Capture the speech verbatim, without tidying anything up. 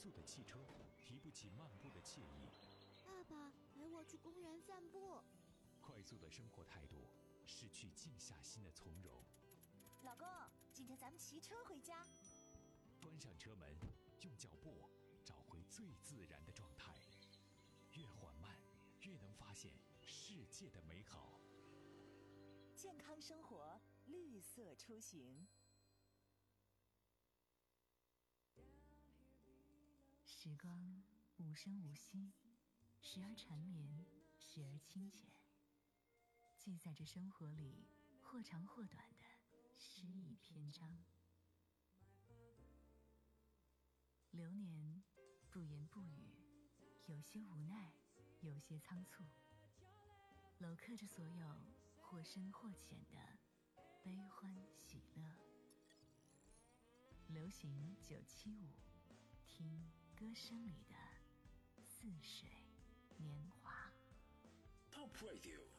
速的汽车提不起漫步的惬意。 爸爸，陪我去公园散步。 快速的生活态度失去静下心的从容。 老公，今天咱们骑车回家。 关上车门，用脚步找回最自然的状态。越缓慢，越能发现世界的美好。 健康生活，绿色出行。 时光无声无息，时而缠绵，时而清浅，记载着生活里或长或短的诗意篇章。流年不言不语，有些无奈，有些仓促，镂刻着所有或深或浅的悲欢喜乐。流行九七五，听歌声里的似水年华。 Top Radio